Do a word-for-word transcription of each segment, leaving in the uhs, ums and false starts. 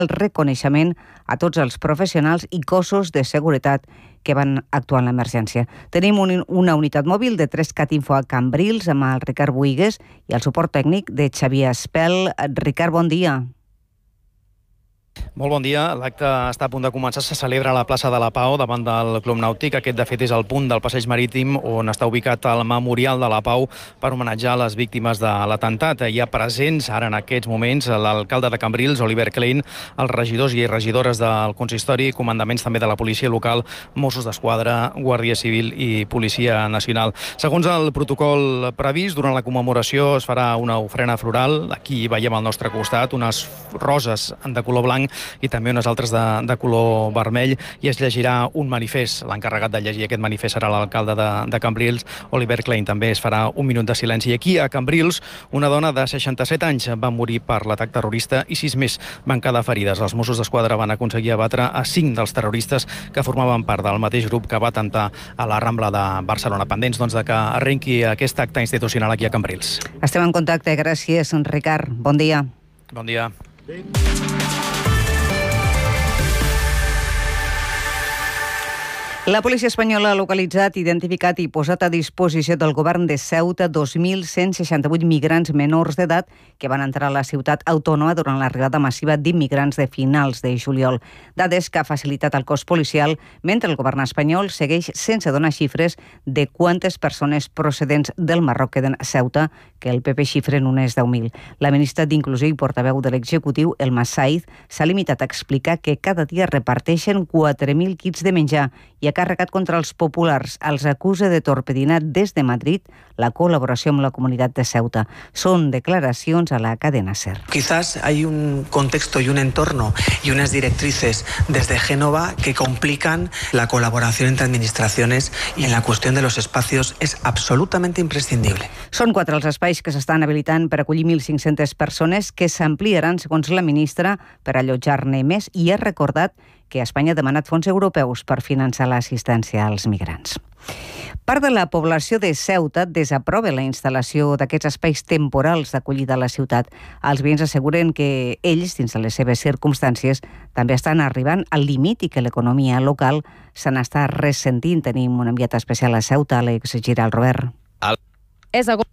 el reconeixement a tots els professionals i cossos de seguretat que van actuar en l'emergència. Tenim un, una unitat mòbil de tres cat info a Cambrils amb el Ricard Buigues i el suport tècnic de Xavier Espel. Ricard, bon dia. Molt bon dia. L'acte està a punt de començar. Se celebra a la plaça de la Pau davant del Club Nàutic. Aquest, de fet, és el punt del passeig marítim on està ubicat el Memorial de la Pau per homenatjar les víctimes de l'atemptat. Hi ha presents ara en aquests moments l'alcalde de Cambrils, Oliver Klein, els regidors i regidores del consistori, comandaments també de la policia local, Mossos d'Esquadra, Guàrdia Civil i Policia Nacional. Segons el protocol previst, durant la commemoració es farà una ofrena floral. Aquí veiem al nostre costat unes roses de color blanc i també unes altres de, de color vermell, i es llegirà un manifest. L'encarregat de llegir aquest manifest serà l'alcalde de, de Cambrils, Oliver Klein. També es farà un minut de silenci. I aquí, a Cambrils, una dona de seixanta-set anys va morir per l'atac terrorista i sis més van quedar ferides. Els Mossos d'Esquadra van aconseguir abatre a cinc dels terroristes que formaven part del mateix grup que va atemptar a la Rambla de Barcelona. Pendents, doncs, de que arrenqui aquest acte institucional aquí a Cambrils. Estem en contacte. Gràcies, Ricard. Bon dia. Bon dia. La policia espanyola ha localitzat, identificat i posat a disposició del govern de Ceuta dos mil cent seixanta-vuit migrants menors d'edat que van entrar a la ciutat autònoma durant l'arribada massiva d'immigrants de finals de juliol. Dades que ha facilitat el cos policial, mentre el govern espanyol segueix sense donar xifres de quantes persones procedents del Marroc queden a Ceuta, que el P P xifra en unes deu mil. La ministra d'Inclusió i portaveu de l'executiu, Elma Said, s'ha limitat a explicar que cada dia reparteixen quatre mil kits de menjar i ha carregat contra els populars. Els acusa de torpedinar des de Madrid la col·laboració amb la comunitat de Ceuta. Són declaracions a la cadena SER. Quizás hay un contexto y un entorno y unas directrices desde Génova que complican la colaboración entre administraciones, y en la cuestión de los espacios es absolutamente imprescindible. Són quatre els espais que s'estan habilitant per acollir mil cinc-centes persones, que s'ampliaran, segons la ministra, per allotjar-ne més, i ha recordat que Espanya ha demanat fons europeus per finançar l'assistència als migrants. Part de la població de Ceuta desaprova la instal·lació d'aquests espais temporals d'acollida a la ciutat. Els veïns asseguren que ells, dins de les seves circumstàncies, també estan arribant al límit i que l'economia local se n'està ressentint. Tenim un enviat especial a Ceuta, Àlex Giral. Robert. El... És agost.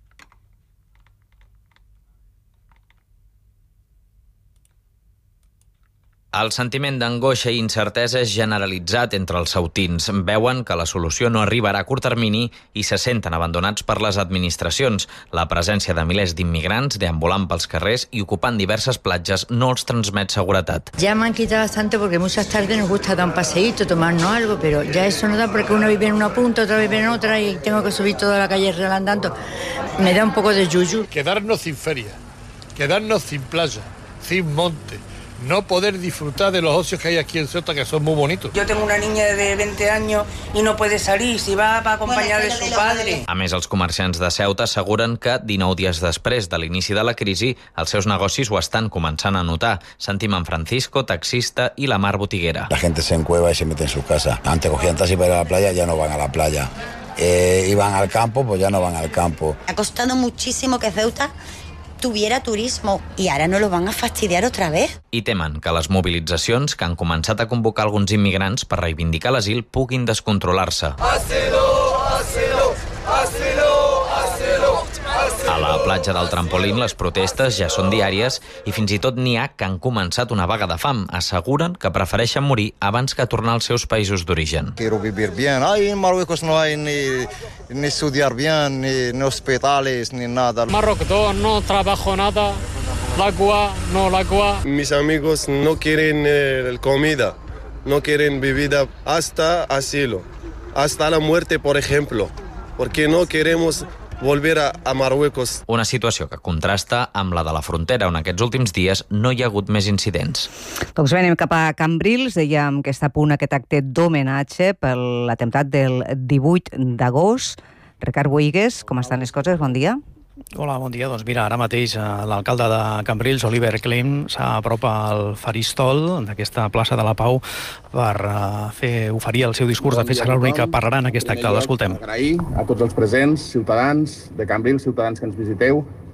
El sentiment d'angoixa i incertesa és generalitzat entre els ceutins. Veuen que la solució no arribarà a curt termini i se senten abandonats per les administracions. La presència de milers d'immigrants deambulant pels carrers i ocupant diverses platges no els transmet seguretat. Ya me han quitado bastante porque muchas tardes nos gusta dar un paseíto, tomarnos algo, pero ya eso no da porque uno vive en una punta, otra vive en otra y tengo que subir toda la calle real andando. Me da un poco de yuyu. Quedarnos sin feria, quedarnos sin playa, sin monte. No poder disfrutar de los ocios que hay aquí en Ceuta, que son muy bonitos. Yo tengo una niña de veinte años y no puede salir, si va para acompañar de su padre. A més, els comerciants de Ceuta asseguren que dinou dies després de l'inici de la crisi, els seus negocis ho estan començant a notar. Sentim en Francisco, taxista, i la Mar, botiguera. La gente se encueva y se mete en su casa. Antes cogían taxi para ir a la playa, ya no van a la playa. Eh, iban al campo, pues ya no van al campo. Ha costado muchísimo que Ceuta tuviera turismo i ara no lo van a fastidiar otra vez. I temen que les mobilitzacions que han començat a convocar alguns immigrants per reivindicar l'asil puguin descontrolar-se. Hacelo, hacelo, hacelo, hacelo. A la platja del Trampolín les protestes ja són diàries i fins i tot n'hi ha que han començat una vaga de fam. Asseguren que prefereixen morir abans que tornar als seus països d'origen. Quiero vivir bien. Ahí en Marruecos no hay ni, ni estudiar bien, ni, ni hospitales, ni nada. Marruecos no trabajo nada, el agua, no el agua. Mis amigos no quieren eh, comida, no quieren bebida, hasta asilo, hasta la muerte, por ejemplo, porque no queremos volver a, a Marruecos. Una situació que contrasta amb la de la frontera, on aquests últims dies no hi ha hagut més incidents. Doncs bé, anem cap a Cambrils. Dèiem que està a punt aquest acte d'homenatge per l'atemptat del divuit d'agost. Ricard Buigues, com estan les coses? Bon dia. Hola, bon dia. Doncs mira, ara mateix l'alcalde de Cambrils, Oliver Klein, s'apropa al faristol d'aquesta plaça de la Pau per fer oferir el seu discurs. De fet, serà l'únic que parlarà en aquest acte. L'escoltem. Agrair a tots els presents, ciutadans de Cambrils, ciutadans que ens visiteu,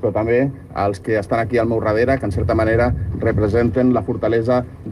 però també als que estan aquí al meu darrere, que en certa manera representen la fortalesa